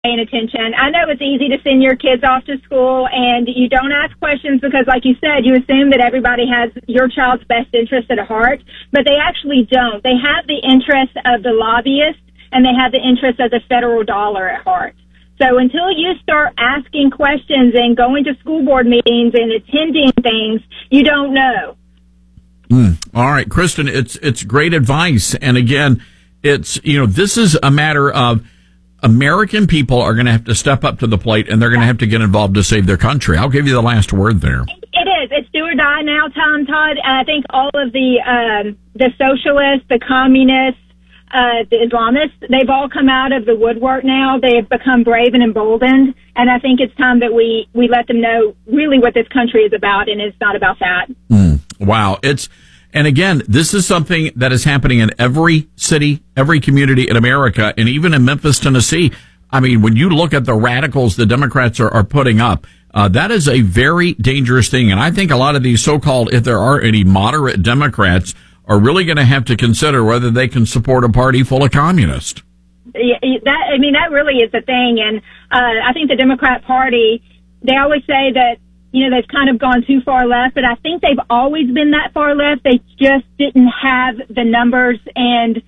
paying attention. I know it's easy to send your kids off to school and you don't ask questions because, like you said, you assume that everybody has your child's best interest at heart, but they actually don't. They have the interest of the lobbyists and they have the interest of the federal dollar at heart. So until you start asking questions and going to school board meetings and attending things, you don't know. All right, Kristen, it's great advice. And again, it's, this is a matter of American people are going to have to step up to the plate and they're going to have to get involved to save their country. I'll give you the last word there. It is. It's do or die now, Tom Todd. I think all of the socialists, the communists, the Islamists, they've all come out of the woodwork now. They have become brave and emboldened. And I think it's time that we let them know really what this country is about, and it's not about that. Wow. And again, this is something that is happening in every city, every community in America, and even in Memphis, Tennessee. I mean, when you look at the radicals the Democrats are putting up, that is a very dangerous thing. And I think a lot of these so-called, if there are any moderate Democrats, are really going to have to consider whether they can support a party full of communists. That really is the thing. And I think the Democrat Party, they always say that, they've kind of gone too far left, but I think they've always been that far left. They just didn't have the numbers and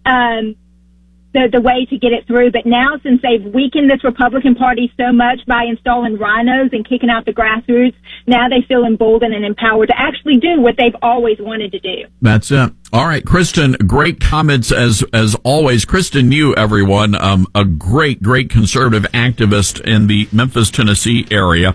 the way to get it through. But now, since they've weakened this Republican Party so much by installing rhinos and kicking out the grassroots, now they feel emboldened and empowered to actually do what they've always wanted to do. That's it. All right, Kristen, great comments as always. Kristen New, everyone, a great conservative activist in the Memphis, Tennessee area.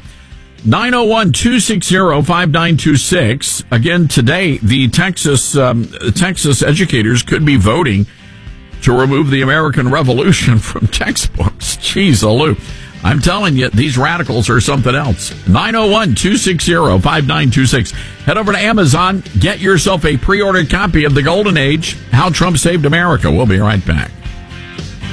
901-260-5926. Again, today, the Texas educators could be voting to remove the American Revolution from textbooks. Jeez, Aloo. I'm telling you, these radicals are something else. 901-260-5926. Head over to Amazon. Get yourself a pre-ordered copy of The Golden Age, How Trump Saved America. We'll be right back.